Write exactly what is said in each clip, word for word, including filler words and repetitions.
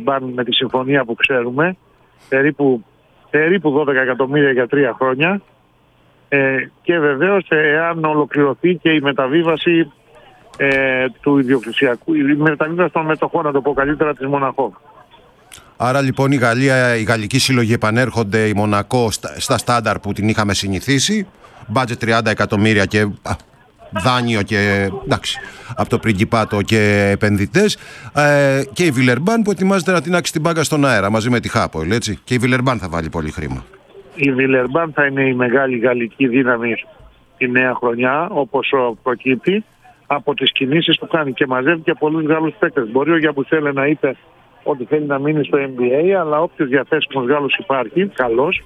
Βιλερμπάν με τη συμφωνία που ξέρουμε, περίπου, περίπου δώδεκα εκατομμύρια για τρία χρόνια. Ε, και βεβαίως εάν ολοκληρωθεί και η μεταβίβαση ε, του ιδιοκτησιακού, η μεταβίβαση των μετοχών, να το πω καλύτερα, της Μονακό. Άρα λοιπόν η Γαλλία, οι γαλλικοί σύλλογοι επανέρχονται, η Μονακό στα, στα στάνταρ που την είχαμε συνηθίσει, μπάτζετ τριάντα εκατομμύρια και α, δάνειο και εντάξει, από το Πριγκιπάτο και επενδυτές, ε, και η Βιλερμπάν που ετοιμάζεται να τεινάξει την μπάγκα στον αέρα μαζί με τη Χάπολ, έτσι, και η Βιλερμπάν θα βάλει πολύ χρήμα. Η Βιλερμπάν θα είναι η μεγάλη γαλλική δύναμη τη νέα χρονιά, όπως προκύπτει από τις κινήσεις που κάνει, και μαζεύει και πολλούς Γάλλους παίκτες. Μπορεί ο Γιαμπουσέλε να είπε ότι θέλει να μείνει στο N B A, αλλά όποιος διαθέσιμος Γάλλος υπάρχει, καλός,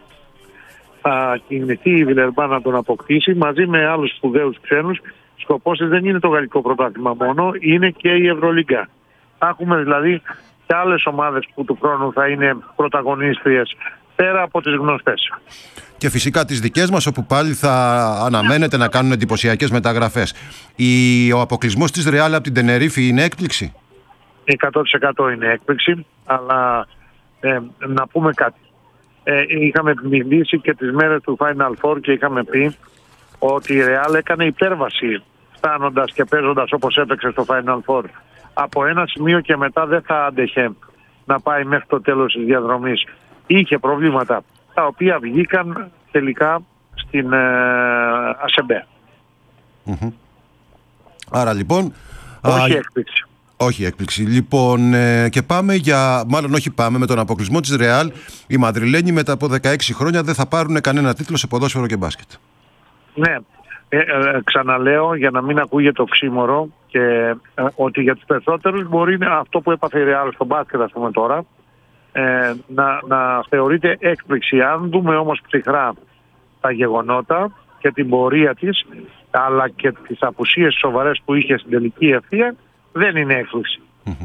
θα κινηθεί η Βιλερμπάν να τον αποκτήσει μαζί με άλλους σπουδαίους ξένους. Σκοπός δεν είναι το γαλλικό πρωτάθλημα μόνο, είναι και η Ευρωλίγκα. Έχουμε δηλαδή και άλλες ομάδες που του χρόνου θα είναι πρωταγωνίστριες πέρα από τις γνωστές. Και φυσικά τις δικές μας, όπου πάλι θα αναμένεται να κάνουν εντυπωσιακές μεταγραφές. Η, ο αποκλεισμός της Ρεάλ από την Τενερίφη είναι έκπληξη? εκατό τοις εκατό είναι έκπληξη, αλλά ε, να πούμε κάτι. Ε, είχαμε μιλήσει και τις μέρες του Final Four και είχαμε πει ότι η Ρεάλ έκανε υπέρβαση φτάνοντας και παίζοντας όπως έπαιξε στο Final Four. Από ένα σημείο και μετά δεν θα άντεχε να πάει μέχρι το τέλος της διαδρομής. Είχε προβλήματα τα οποία βγήκαν τελικά στην ε, ΑΣΕΜΠΕ. Mm-hmm. Άρα λοιπόν... Όχι α, έκπληξη. Όχι έκπληξη. Λοιπόν, ε, και πάμε για... Μάλλον όχι πάμε, με τον αποκλεισμό της Ρεάλ, οι Μαδριλένοι μετά από δεκαέξι χρόνια δεν θα πάρουν κανένα τίτλο σε ποδόσφαιρο και μπάσκετ. Ναι. Ε, ε, ξαναλέω για να μην ακούγεται οξύμορο και ε, ότι για τους περισσότερους μπορεί αυτό που έπαθε η Ρεάλ στο μπάσκετ, ας πούμε τώρα, ε, να, να θεωρείται έκπληξη. Αν δούμε όμως ψυχρά τα γεγονότα και την πορεία της, αλλά και τις απουσίες σοβαρές που είχε στην τελική ευθεία, δεν είναι έκπληξη.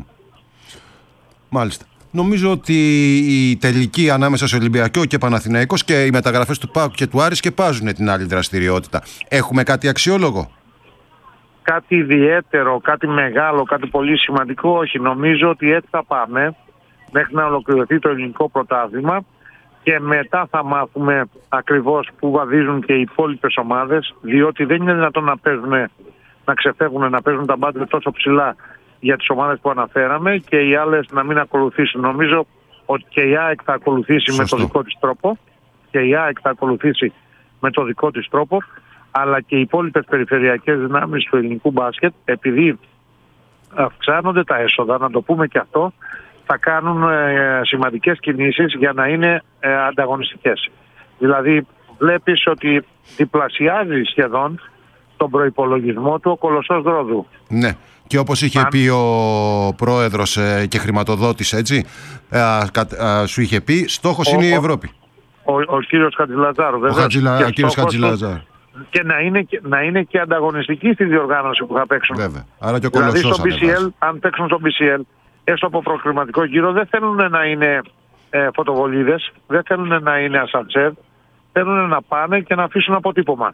Μάλιστα. Νομίζω ότι η τελική ανάμεσα σε Ολυμπιακό και Παναθηναϊκός και οι μεταγραφές του ΠΑΟΚ και του Άρη σκεπάζουν την άλλη δραστηριότητα. Έχουμε κάτι αξιόλογο? Κάτι ιδιαίτερο, κάτι μεγάλο, κάτι πολύ σημαντικό? Όχι. Νομίζω ότι έτσι θα πάμε μέχρι να ολοκληρωθεί το ελληνικό πρωτάθλημα και μετά θα μάθουμε ακριβώς που βαδίζουν και οι υπόλοιπες ομάδες, διότι δεν είναι δυνατόν να παίζουν, να ξεφεύγουν, να παίζουν τα μπάτια τόσο ψηλά για τις ομάδες που αναφέραμε και οι άλλες να μην ακολουθήσουν. Νομίζω ότι και η ΑΕΚ θα ακολουθήσει Σωστό. με το δικό της τρόπο και η ΑΕΚ θα ακολουθήσει με το δικό της τρόπο, αλλά και οι υπόλοιπες περιφερειακές δυνάμεις του ελληνικού μπάσκετ, επειδή αυξάνονται τα έσοδα, να το πούμε και αυτό, θα κάνουν ε, σημαντικές κινήσεις για να είναι ε, ανταγωνιστικές. Δηλαδή βλέπεις ότι διπλασιάζει σχεδόν τον προϋπολογισμό του ο Κολοσσός Ρόδου. Ναι. Και όπως είχε Αν... πει ο πρόεδρος ε, και χρηματοδότης, έτσι, ε, ε, σου είχε πει, στόχος ο, είναι η Ευρώπη. Ο, ο, ο κύριος Χατζηλαζάρου. Ο, Χατζηλα... ο κύριος Χατζηλαζάρου. Και να, είναι, να είναι και ανταγωνιστική στη διοργάνωση που θα παίξουν. Βέβαια. Άρα και ο Κολοσσός δηλαδή στο μπι σι ελ, αν παίξουν στο μπι σι ελ, έστω από προκριματικό γύρο, δεν θέλουν να είναι ε, φωτοβολίδες, δεν θέλουν να είναι ασανσέρ, θέλουν να πάνε και να αφήσουν αποτύπωμα.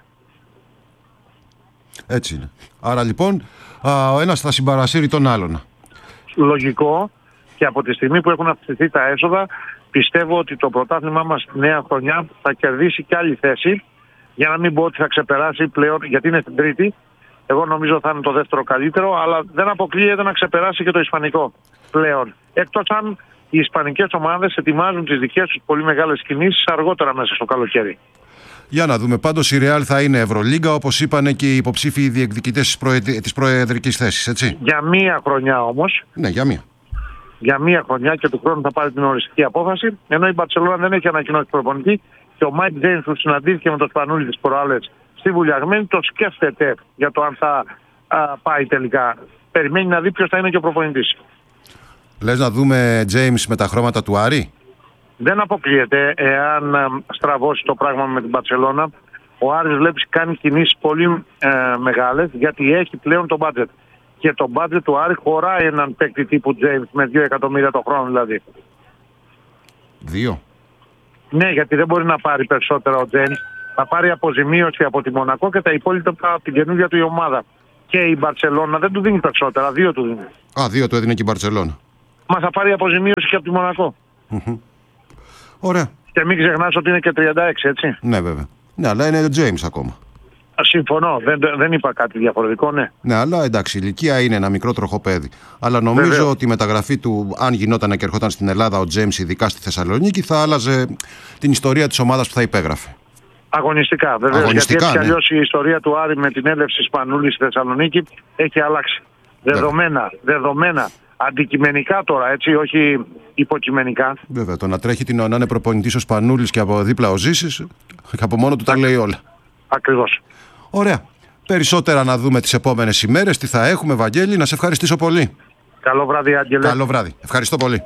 Έτσι είναι. Άρα λοιπόν α, ο ένας θα συμπαρασύρει τον άλλον. Λογικό, και από τη στιγμή που έχουν αυξηθεί τα έσοδα, πιστεύω ότι το πρωτάθλημά μας στη νέα χρονιά θα κερδίσει και άλλη θέση, για να μην πω ότι θα ξεπεράσει πλέον, γιατί είναι στην τρίτη. Εγώ νομίζω θα είναι το δεύτερο καλύτερο, αλλά δεν αποκλείεται να ξεπεράσει και το ισπανικό πλέον. Εκτός αν οι ισπανικές ομάδες ετοιμάζουν τις δικές τους πολύ μεγάλες κινήσεις αργότερα μέσα στο καλοκαίρι. Για να δούμε. Πάντως η Ρεάλ θα είναι Ευρωλίγκα, όπως είπανε και οι υποψήφοι διεκδικητές της, προε... της προεδρικής θέσης, έτσι. Για μία χρονιά όμως. Ναι, για μία. Για μία χρονιά και του χρόνου θα πάρει την οριστική απόφαση. Ενώ η Μπαρσελόνα δεν έχει ανακοινώσει προπονητή και ο Μάικ Τζέιμς που συναντήθηκε με τον Σπανούλη τις προάλλες στη Βουλιαγμένη το σκέφτεται για το αν θα α, πάει τελικά. Περιμένει να δει ποιος θα είναι και ο προπονητής. Λες να δούμε Τζέιμς με τα χρώματα του Άρη? Δεν αποκλείεται εάν α, στραβώσει το πράγμα με την Μπαρσελόνα. Ο Άρης βλέπεις κάνει κινήσεις πολύ ε, μεγάλες γιατί έχει πλέον το μπάτζετ. Και το μπάτζετ του Άρη χωράει έναν παίκτη τύπου Τζέιμς με δύο εκατομμύρια το χρόνο δηλαδή. Δύο. Ναι, γιατί δεν μπορεί να πάρει περισσότερα ο Τζέιμς. Θα πάρει αποζημίωση από τη Μονακό και τα υπόλοιπα από την καινούργια του η ομάδα. Και η Μπαρσελόνα δεν του δίνει περισσότερα, δύο του δίνει. Α, δύο του έδινε και η Μπαρσελόνα. Μας θα πάρει αποζημίωση και από τη Μονακό. Mm-hmm. Ωραία. Και μην ξεχνάς ότι είναι και τριάντα έξι, έτσι. Ναι, βέβαια. Ναι, αλλά είναι ο James ακόμα. Συμφωνώ, δεν, δεν είπα κάτι διαφορετικό, ναι. Ναι, αλλά εντάξει, η ηλικία είναι ένα μικρό τροχοπέδι. Αλλά νομίζω Βεβαίως. ότι η μεταγραφή του, αν γινόταν και ερχόταν στην Ελλάδα ο James, ειδικά στη Θεσσαλονίκη, θα άλλαζε την ιστορία της ομάδας που θα υπέγραφε. Αγωνιστικά, βέβαια. Γιατί έτσι κι αλλιώς η ιστορία του Άρη με την έλευση Σπανούλη στη Θεσσαλονίκη έχει αλλάξει. Δεδομένα, δεδομένα. Αντικειμενικά τώρα, έτσι, όχι υποκειμενικά. Βέβαια, το να τρέχει την να είναι προπονητής ο Σπανούλης και από δίπλα ο Ζήσης, από μόνο του τα λέει όλα. Ακριβώς. Ωραία. Περισσότερα να δούμε τις επόμενες ημέρες. Τι θα έχουμε, Βαγγέλη, να σε ευχαριστήσω πολύ. Καλό βράδυ, Άγγελε. Καλό βράδυ. Ευχαριστώ πολύ.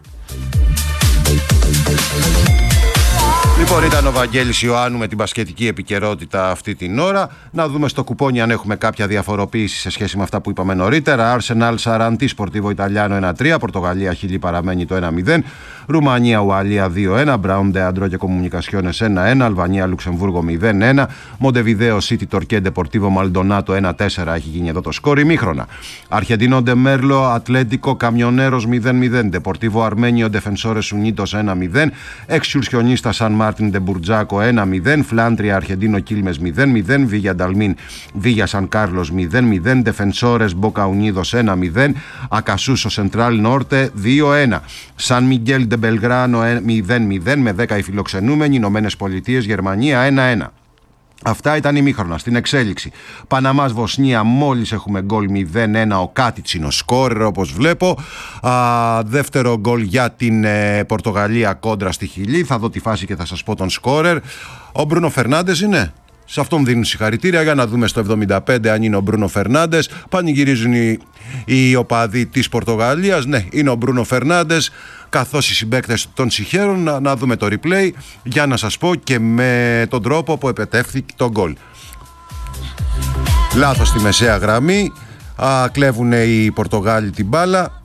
Λοιπόν, ήταν ο Βαγγέλης Ιωάννου με την μπασκετική επικαιρότητα αυτή την ώρα. Να δούμε στο κουπόνι αν έχουμε κάποια διαφοροποίηση σε σχέση με αυτά που είπαμε νωρίτερα. Arsenal Σαραντί, Sportivo Italiano ένα τρία, Πορτογαλία Χιλή παραμένει το ένα μηδέν, Ρουμανία Ουαλία δύο ένα, Μπράουν Ντε Αντρό και Κομμουνικασιόνες ένα ένα, Αλβανία Λουξεμβούργο μηδέν ένα, Μοντεβιδέο City Τορκέ Ντεπορτίβο Μαλντονάτο ένα τέσσερα έχει γίνει εδώ το σκόρ ημίχρονα. Αρχεντίνο Ντε Μέρλο Ατλέντικο Καμιονέρος μηδέν μηδέν, Ντεπορτίβο Αρμένιο Ντεφενσόρες Ουνίτος ένα μηδέν, Εξουρσιονίστα Σαν Μάρτιν Ντε Μπουρτζάκο ένα μηδέν, Φλάντρια Αρχεντίνο Κίλμες μηδέν μηδέν, Βίγια Νταλμίν Βίγια Σαν Κάρλος μηδέν μηδέν, Ντεφενσόρες Μποκα Ουνίδος ένα μηδέν, Ακασούσο Σεντράλ Νόρτε δύο ένα, Σαν Μιγγέλ Ντε Μπελγράνο μηδέν μηδέν με δέκα οι φιλοξενούμενοι, Ηνωμένες Πολιτείες Γερμανία ένα ένα. Αυτά ήταν ημίχρονα στην εξέλιξη. Παναμάς Βοσνία, μόλις έχουμε γκολ μηδέν ένα, ο Κάτιτς είναι ο σκόρερ όπως βλέπω. Α, δεύτερο γκολ για την ε, Πορτογαλία κόντρα στη Χιλή. Θα δω τη φάση και θα σας πω τον σκόρερ. Ο Μπρούνο Φερνάντες είναι. Σε αυτόν δίνουν συγχαρητήρια, για να δούμε στο εβδομήντα πέντε αν είναι ο Μπρούνο Φερνάντες. Πανηγυρίζουν οι, οι οπαδοί της Πορτογαλίας. Ναι, είναι ο Μπρούνο Φερνάντες. Καθώς οι συμπαίκτες των συγχαίρουν, να, να δούμε το replay για να σας πω και με τον τρόπο που επετεύχθηκε το γκολ. Λάθος στη μεσαία γραμμή. Α, κλέβουν οι Πορτογάλοι την μπάλα.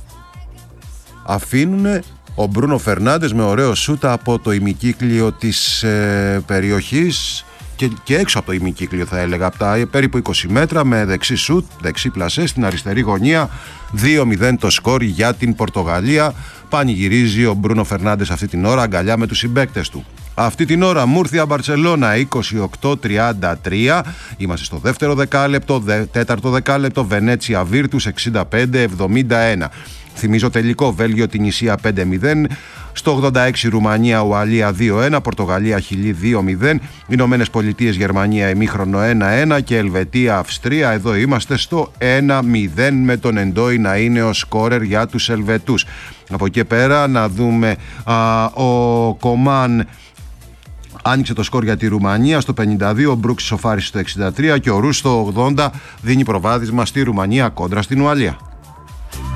Αφήνουν ο Μπρούνο Φερνάντες με ωραίο σούτα από το ημικύκλιο της ε, περιοχής. Και, και έξω από το ημικύκλιο θα έλεγα, από τα περίπου είκοσι μέτρα, με δεξί σουτ, δεξί πλασέ στην αριστερή γωνία. δύο μηδέν το σκόρ για την Πορτογαλία. Πανηγυρίζει ο Μπρούνο Φερνάντες αυτή την ώρα αγκαλιά με τους συμπαίκτες του. Αυτή την ώρα Μούρθια Μπαρτσελώνα είκοσι οκτώ τριάντα τρία. Είμαστε στο δεύτερο δεκάλεπτο, δε, τέταρτο δεκάλεπτο Βενέτσια Βίρτους εξήντα πέντε εβδομήντα ένα. Θυμίζω τελικό Βέλγιο την Ισία πέντε μηδέν. Στο ογδόντα έξι Ρουμανία Ουαλία δύο ένα, Πορτογαλία Χιλή δύο μηδέν, Ηνωμένες Πολιτείες Γερμανία ημίχρονο ένα ένα και Ελβετία Αυστρία. Εδώ είμαστε στο ένα μηδέν με τον Εντόι να είναι ο σκόρερ για τους Ελβετούς. Από εκεί πέρα να δούμε α, ο Κομάν άνοιξε το σκορ για τη Ρουμανία στο πενήντα δύο, ο Μπρούξ σοφάρισε στο εξήντα τρία και ο Ρούς στο ογδόντα δίνει προβάδισμα στη Ρουμανία κόντρα στην Ουαλία.